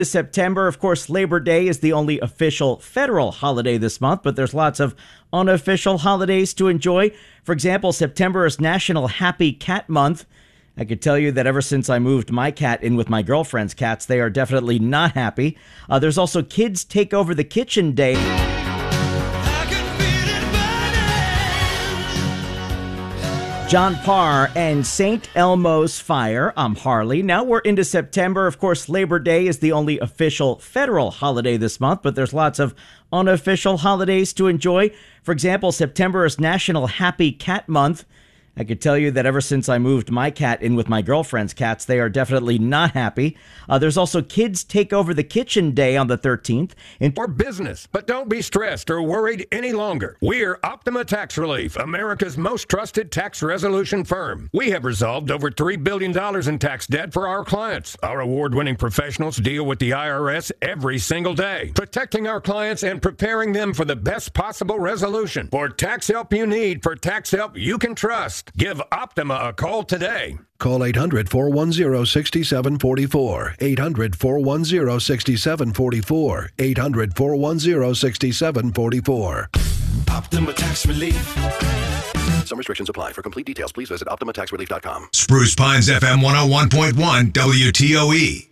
September, of course, Labor Day is the only official federal holiday this month, but there's lots of unofficial holidays to enjoy. For example, September is National Happy Cat Month. I could tell you that ever since I moved my cat in with my girlfriend's cats, they are definitely not happy. There's also Kids Take Over the Kitchen Day. John Parr and St. Elmo's Fire. I'm Harley. Now we're into September. Of course, Labor Day is the only official federal holiday this month, but there's lots of unofficial holidays to enjoy. For example, September is National Happy Cat Month. I could tell you that ever since I moved my cat in with my girlfriend's cats, they are definitely not happy. There's also Kids Take Over the Kitchen Day on the 13th. For business, but don't be stressed or worried any longer. We're Optima Tax Relief, America's most trusted tax resolution firm. We have resolved over $3 billion in tax debt for our clients. Our award-winning professionals deal with the IRS every single day, protecting our clients and preparing them for the best possible resolution. For tax help you need, for tax help you can trust, give Optima a call today. Call 800-410-6744. 800-410-6744. 800-410-6744. Optima Tax Relief. Some restrictions apply. For complete details, please visit OptimaTaxRelief.com. Spruce Pines FM 101.1 WTOE.